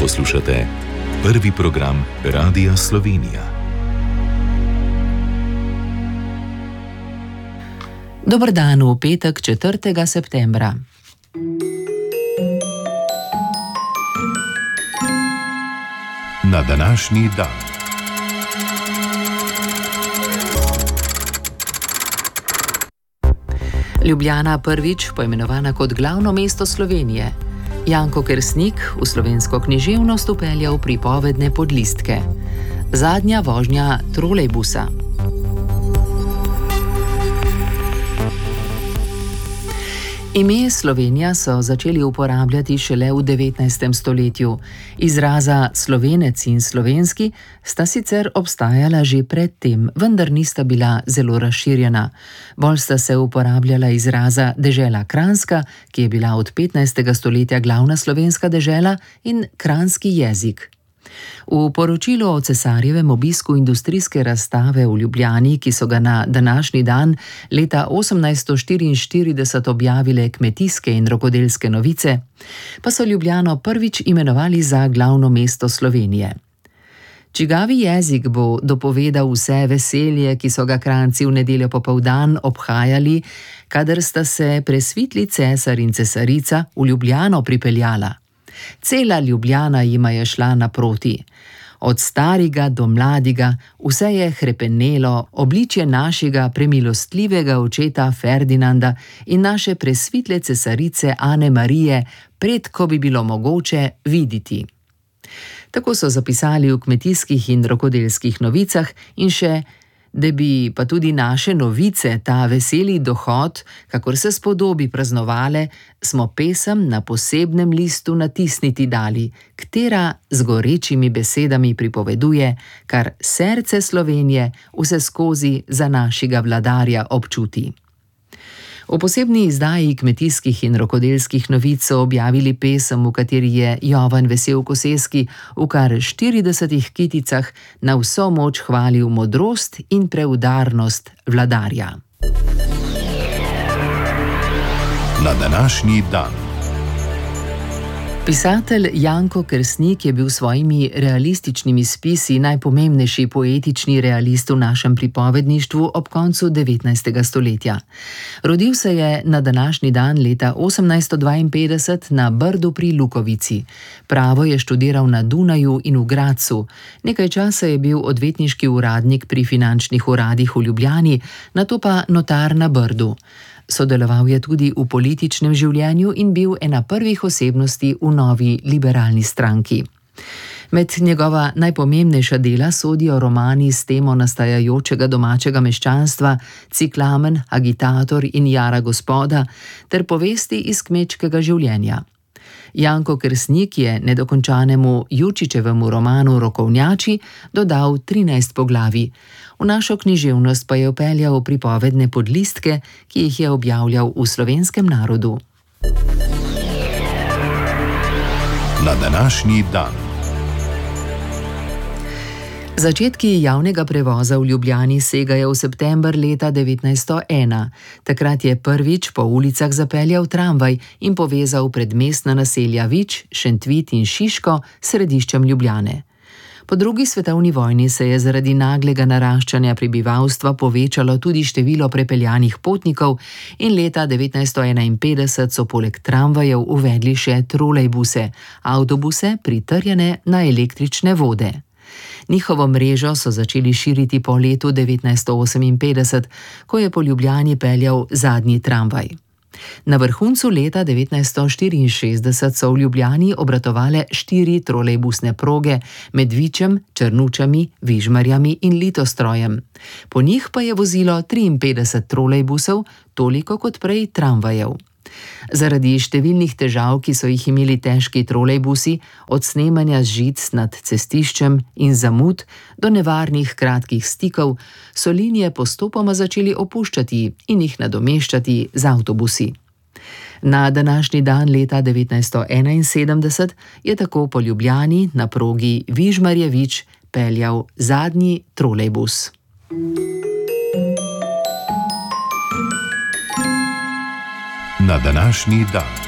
Poslušate prvi program Radia Slovenija. Dober dan v petek 4. septembra. Na današnji dan. Ljubljana prvič poimenovana kot glavno mesto Slovenije. Janko Kersnik v slovensko književnost vpeljal pripovedne podlistke. Zadnja vožnja trolejbusa. Ime Slovenija so začeli uporabljati šele v 19. stoletju. Izraza slovenec in slovenski sta sicer obstajala že predtem, vendar nista bila zelo razširjena. Bolj sta se uporabljala izraza dežela Kranjska, ki je bila od 15. stoletja glavna slovenska dežela, in kranjski jezik. V poročilu o cesarjevem obisku industrijske razstave v Ljubljani, ki so ga na današnji dan leta 1844 objavile Kmetijske in rokodelske novice, pa so Ljubljano prvič imenovali za glavno mesto Slovenije. Čigavi jezik bo dopovedal vse veselje, ki so ga Kranjci v nedeljo popoldan obhajali, kadar sta se presvitli cesar in cesarica v Ljubljano pripeljala. Cela Ljubljana jima je šla naproti. Od stariga do mladiga vse je hrepenelo obličje našega premilostljivega očeta Ferdinanda in naše presvitle cesarice Ane Marije, pred ko bi bilo mogoče videti. Tako so zapisali v Kmetijskih in rokodelskih novicah in še, da bi pa tudi naše novice ta veseli dohod, kakor se spodobi praznovale, smo pesem na posebnem listu natisniti dali, katera z gorečimi besedami pripoveduje, kar srce Slovenije vse skozi za našega vladarja občuti. V posebni izdaji Kmetijskih in rokodelskih novic so objavili pesem, v kateri je Jovan Vesel Koseski v kar 40 kiticah na vso moč hvalil modrost in preudarnost vladarja. Na današnji dan. Pisatelj Janko Kersnik je bil s svojimi realističnimi spisi najpomembnejši poetični realist v našem pripovedništvu ob koncu 19. stoletja. Rodil se je na današnji dan leta 1852 na Brdu pri Lukovici. Pravo je študiral na Dunaju in v Gradcu. Nekaj časa je bil odvetniški uradnik pri finančnih uradih v Ljubljani, nato pa notar na Brdu. Sodeloval je tudi v političnem življenju in bil ena prvih osebnosti v novi liberalni stranki. Med njegova najpomembnejša dela sodijo romani s temo nastajajočega domačega meščanstva, Ciklamen, Agitator in Jara gospoda, ter povesti iz kmečkega življenja. Janko Kersnik je nedokončanemu Jučičevemu romanu Rokovnjači dodal 13 poglavij. V našo književnost pa je vpeljal pripovedne podlistke, ki jih je objavljal v Slovenskem narodu. Na današnji dan. Začetki javnega prevoza v Ljubljani segajo v september leta 1901. Takrat je prvič po ulicah zapeljal tramvaj in povezal predmestna naselja Vič, Šentvid in Šiško s središčem Ljubljane. Po drugi svetovni vojni se je zaradi naglega naraščanja prebivalstva povečalo tudi število prepeljanih potnikov in leta 1951 so poleg tramvajev uvedli še trolejbuse, avtobuse pritrjene na električne vode. Njihovo mrežo so začeli širiti po letu 1958, ko je po Ljubljani peljal zadnji tramvaj. Na vrhuncu leta 1964 so v Ljubljani obratovale 4 trolejbusne proge med Vičem, Črnučami, Vižmarjami in Litostrojem. Po njih pa je vozilo 53 trolejbusov, toliko kot prej tramvajev. Zaradi številnih težav, ki so jih imeli težki trolejbusi, od snemanja žic nad cestiščem in zamud do nevarnih kratkih stikov, so linije postopoma začeli opuščati in jih nadomeščati z avtobusi. Na današnji dan leta 1971 je tako po Ljubljani na progi Vižmarje-Vič peljal zadnji trolejbus. Na današnji dan.